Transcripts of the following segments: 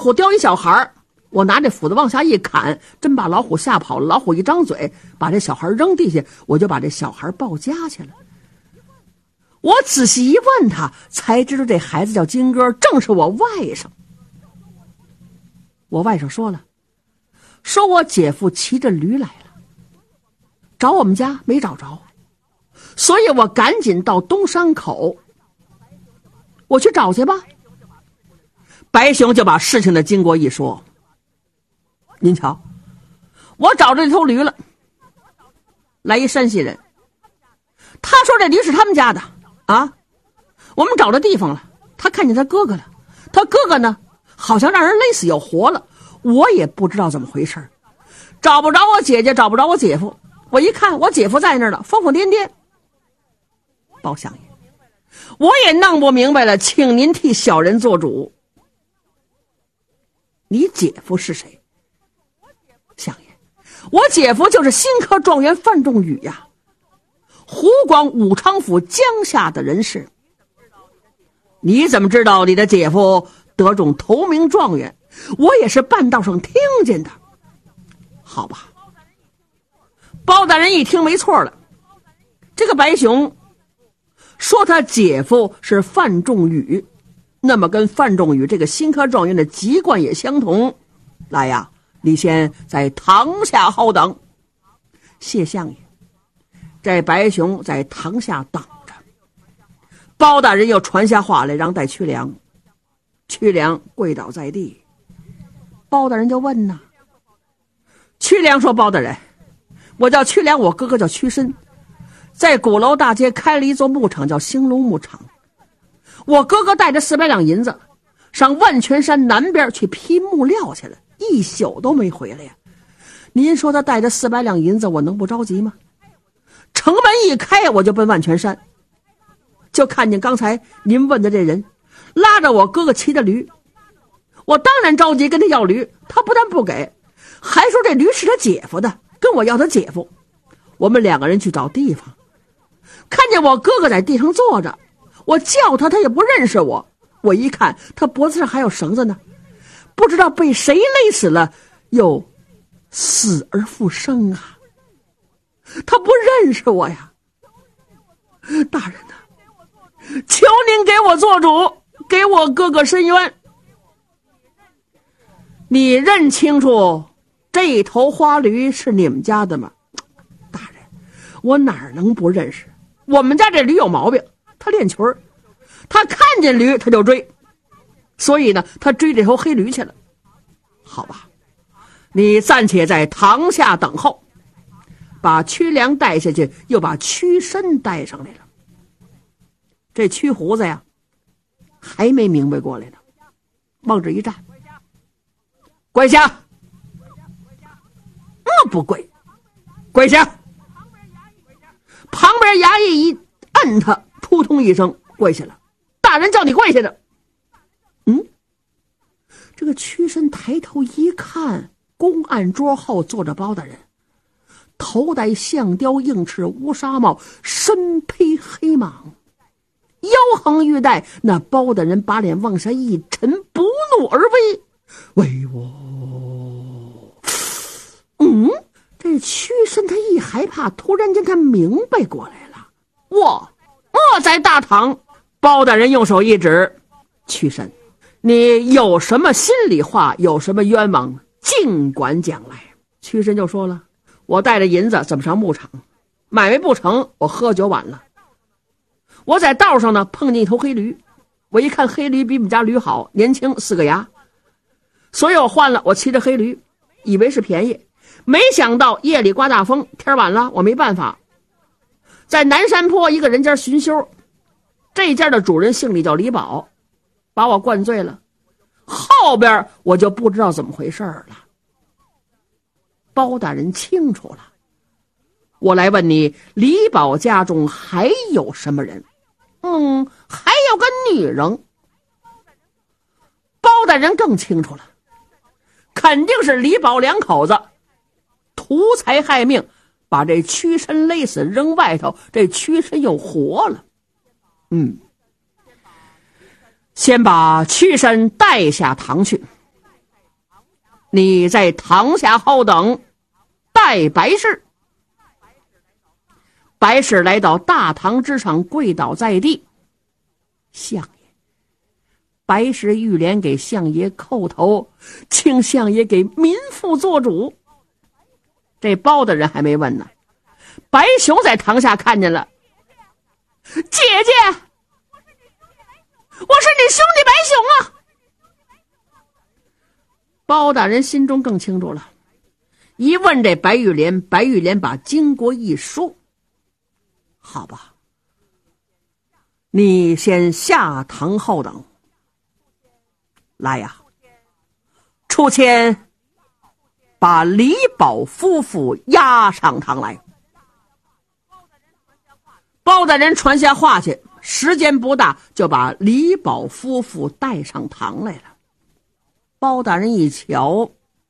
虎叼一小孩，我拿这斧子往下一砍，真把老虎吓跑了。老虎一张嘴，把这小孩扔地下，我就把这小孩抱家去了。我仔细一问他，才知道这孩子叫金哥，正是我外甥。我外甥说了，说我姐夫骑着驴来了，找我们家没找着，所以我赶紧到东山口，我去找去吧。白熊就把事情的经过一说，您瞧，我找着这头驴了，来一山西人，他说这驴是他们家的啊，我们找到地方了，他看见他哥哥了，他哥哥呢好像让人勒死又活了，我也不知道怎么回事，找不着我姐姐，找不着我姐夫，我一看我姐夫在那儿了，疯疯癫癫。包相爷，我也弄不明白了，请您替小人做主。你姐夫是谁？相爷，我姐夫就是新科状元范仲宇呀，湖广武昌府江夏的人士。你怎么知道你的姐夫得中头名状元？我也是半道上听见的。好吧，包大人一听没错了，这个白熊说他姐夫是范仲宇，那么跟范仲宇这个新科状元的籍贯也相同。来呀，你先在堂下候等。谢相爷。这白熊在堂下等着。包大人又传下话来，让带屈良。屈良跪倒在地，包大人就问呐。屈良说，包大人，我叫屈良，我哥哥叫屈申，在鼓楼大街开了一座牧场叫兴隆牧场，我哥哥带着400两银子上万泉山南边去批木料去了，一宿都没回来呀。您说他带着400两银子，我能不着急吗？城门一开，我就奔万泉山，就看见刚才您问的这人拉着我哥哥骑的驴，我当然着急跟他要驴，他不但不给，还说这驴是他姐夫的，跟我要他姐夫。我们2个人去找地方，看见我哥哥在地上坐着，我叫他，他也不认识我。我一看他脖子上还有绳子呢，不知道被谁勒死了，又死而复生啊！他不认识我呀！大人呐，求您给我做主，给我哥哥伸冤。你认清楚这头花驴是你们家的吗？大人，我哪能不认识？我们家这驴有毛病，他练群儿，他看见驴他就追，所以呢，他追这头黑驴去了。好吧，你暂且在堂下等候，把屈良带下去，又把屈申带上来了。这屈胡子呀，还没明白过来呢，往这一站，跪下。不跪，跪下。旁边衙役一按他，扑通一声跪下了。大人叫你跪下的。这个屈申抬头一看，公案桌后坐着包大人，头戴象雕硬翅乌纱帽，身披黑蟒，腰横玉带。那包大人把脸往下一沉，不怒而威，威我。这屈申他一害怕，突然间他明白过来了，我在大堂。包大人用手一指，屈申，你有什么心里话，有什么冤枉，尽管讲来。屈申就说了，我带着银子怎么上牧场，买卖不成，我喝酒晚了，我在道上呢碰见一头黑驴，我一看黑驴比我们家驴好，年轻4个牙，所以我换了，我骑着黑驴，以为是便宜，没想到夜里刮大风，天晚了，我没办法，在南山坡一个人家巡修，这家的主人姓李，叫李宝，把我灌醉了，后边我就不知道怎么回事了。包大人清楚了，我来问你，李宝家中还有什么人？还有个女人。包大人更清楚了，肯定是李宝2口子图财害命，把这屈申勒死扔外头，这屈申又活了。先把屈申带下堂去。 你在堂下候等，待白氏。白氏来到大堂之上，跪倒在地。相爷，白氏玉莲给相爷叩头，请相爷给民妇做主。这包大人还没问呢，白熊在堂下看见了。姐姐，我是你兄弟白熊啊！包大人心中更清楚了，一问这白玉莲，白玉莲把经过一说。好吧，你先下堂候等。来呀，出钱把李宝夫妇押上堂来。包大人传下话去，时间不大，就把李宝夫妇带上堂来了。包大人一瞧，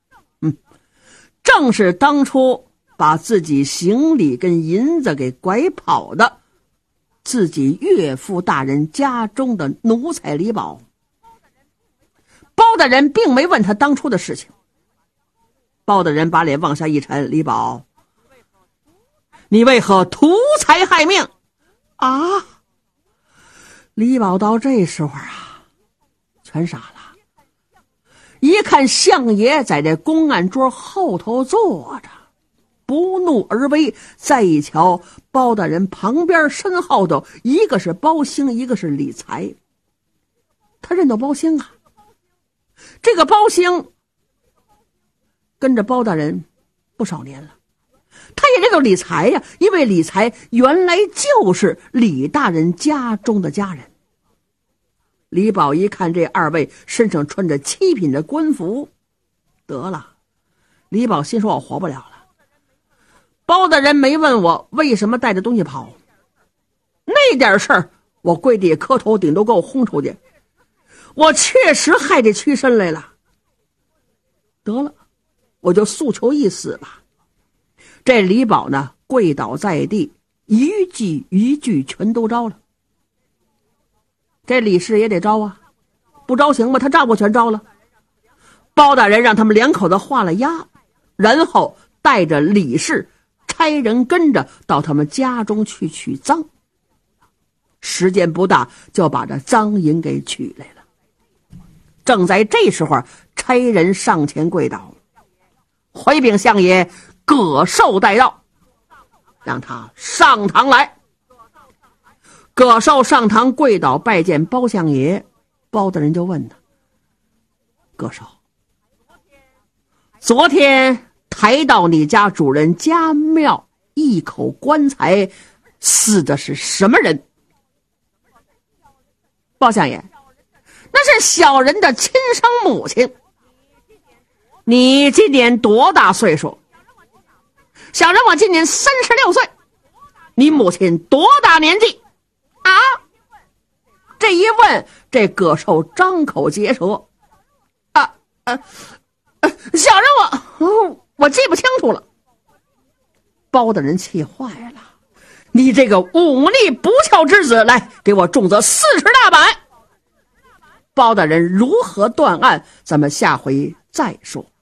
正是当初把自己行李跟银子给拐跑的自己岳父大人家中的奴才李宝。包大人并没问他当初的事情。包大人把脸往下一沉，李宝，你为何图财害命啊？李宝到这时候啊，全傻了。一看相爷在这公案桌后头坐着，不怒而威。再一瞧，包大人旁边身后头，一个是包兴，一个是李才。他认到包兴啊，这个包兴跟着包大人不少年了，他也认到李才呀，因为李才原来就是李大人家中的家人。李宝一看这二位身上穿着7品的官服，得了，李宝心说我活不了了。包大人没问我为什么带着东西跑，那点事儿我跪地磕头顶都够轰出去，我确实害这屈身来了。得了，我就诉求一死吧。这李宝呢，跪倒在地，一句一句全都招了。这李氏也得招啊，不招行吗？他照顾全招了。包大人让他们2口子画了押，然后带着李氏差人跟着到他们家中去取赃。时间不大，就把这赃银给取来了。正在这时候，差人上前跪倒，回禀相爷，葛寿带到，让他上堂来。葛寿上堂跪倒拜见包相爷。包大人就问他，葛寿，昨天抬到你家主人家庙一口棺材，死的是什么人？包相爷，那是小人的亲生母亲。你今年多大岁数？小人我今年36岁。你母亲多大年纪？啊！这一问，这葛寿张口结舌。小人我记不清楚了。包大人气坏了，你这个忤逆不孝之子，来给我重则40大板。包大人如何断案，咱们下回再说。